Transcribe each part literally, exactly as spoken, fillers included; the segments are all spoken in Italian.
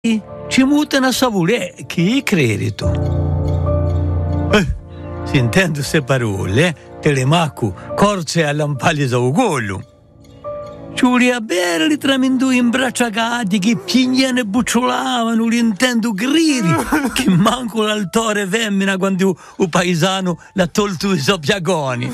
ci mutano a savure, chi credi tu? Eh, sentendo queste parole, Telemaco corse a lampagli sul collo. Ci voleva bere li tramendui imbracciacati che pignano e bucciolavano, li intendo griri, che manco l'altore femmina quando un paesano l'ha tolto i suoi piagoni.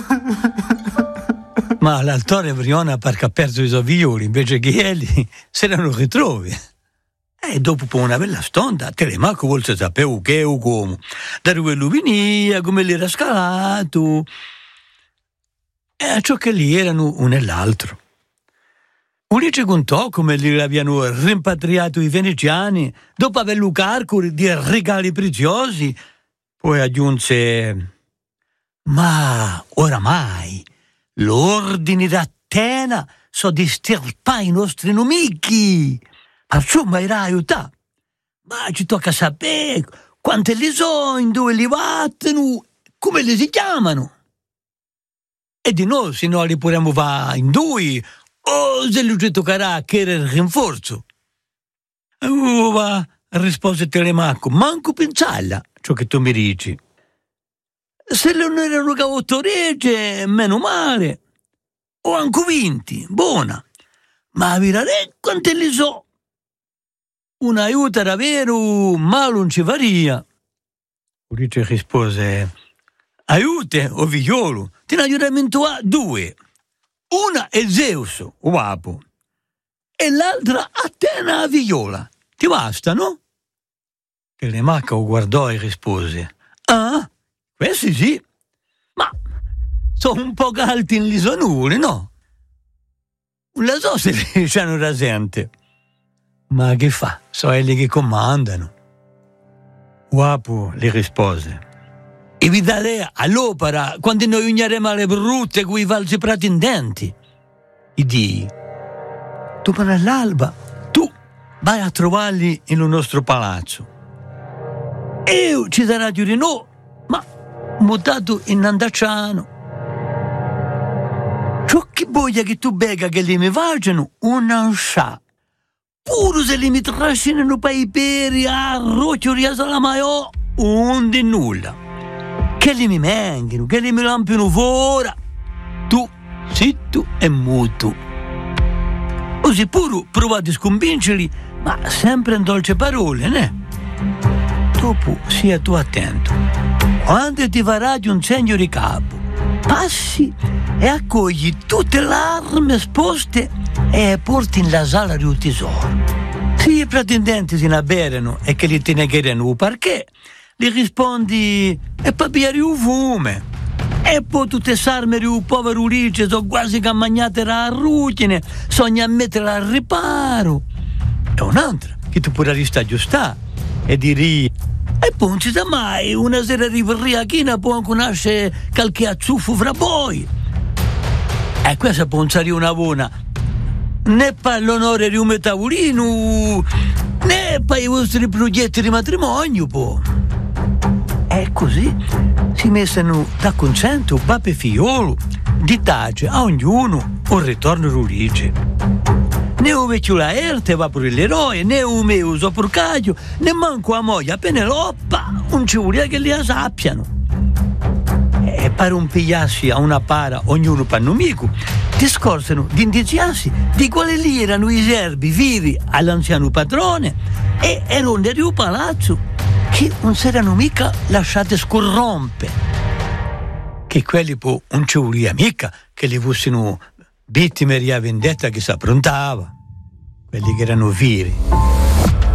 Ma l'altore Briona perché ha perso i suoi violi, invece che egli se l'hanno ritrovi. E dopo una bella stonda, Telemaco volse sapere che o come, da dove lui veniva, come l'era scalato, e a ciò che lì erano uno e l'altro. Ulice contò come li avevano rimpatriato i veneziani dopo averlo carico di regali preziosi, poi aggiunse: ma oramai l'ordine d'Atena so di stirpare i nostri nemici, perciò mi irà aiutare. Ma ci tocca sapere quante li sono, in dove li vattano, come li si chiamano. E di noi se no li potremmo fare in due, o se lui ci toccherà che era il rinforzo. Uh, va, rispose Telemaco, manco pensarla, ciò che tu mi dici. Se non erano cavottoregge, meno male. Ho anche vinti, buona. Ma virare quante li so. Un aiuto era vero, ma non ci varia. Ulice rispose: aiute, o figliolo, ti ne aiutamento a due. Una è Zeus, uapo, e l'altra Atena a Viola. Ti basta, no? Telemaco guardò e rispose: ah, questi sì, ma sono un po' alti in lisonure, no? La so se li c'hanno rasente. Ma che fa? So quelli che comandano. Uapo le rispose: e vi dare all'opera quando noi ugnaremo le brutte coi falsi pretendenti. E di, dopo all'alba, tu vai a trovarli in un nostro palazzo. E ci sarà di no, ma mutato in andacciano. Ciò che voglia che tu bega che li mi facciano, un scià. Pure se li mi trascinano per i peri, a roccio riesa la maiò, un di nulla. Che li mi menghino, che li mi lampiano fuori. Tu, zitto e muto. Così pure provate a sconvincerli, ma sempre in dolce parole, ne? Dopo sia tu attento. Quando ti farà di un segno di capo, passi e accogli tutte le armi esposte e porti nella sala di un tesoro. Se i pretendenti se ne avverano e che li te negheranno perché, gli rispondi: e papiari un fume. E poi tutte le armi di un povero Ulice sono quasi che mangiate la ruggine, sogna mettere al riparo. E un'altra che tu puoi restare giusta e diri: e poi non si sa mai, una sera di verriachina può anche nascere qualche azzuffo fra voi. E questa può essere una buona né per l'onore di un tavolino né per i vostri progetti di matrimonio, po'. E così si messero da consento papà e figliolo di tace a ognuno un ritorno d'Ulice. Né un vecchio Laerte va per l'eroe, né un mio soporcaglio, né manco a moglie Peneloppa, non ci vuole che li sappiano. E per un pigliarsi a una para ognuno per nemico, discorsero di indiziarsi di quali lì erano i servi vivi all'anziano padrone e erano del palazzo che non si erano mica lasciate scorrompere, che quelli poi non ci voleva mica che li fossero vittime di vendetta che si approntava, quelli che erano veri.